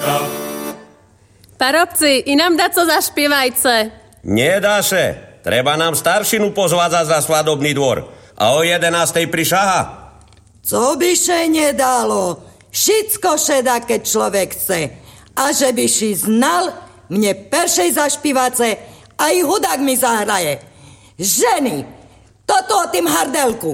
Parobci, i nám dať co zašpievajce. Nedá se. Treba nám staršinu pozvádzať za svadobný dvor. A o 11:00 prišaha. Co by še nedalo? Všicko šeda, keď človek chce. A že by si znal, mne peršej zašpivace a i hudák mi zahraje. Ženy, toto o tým hardelku.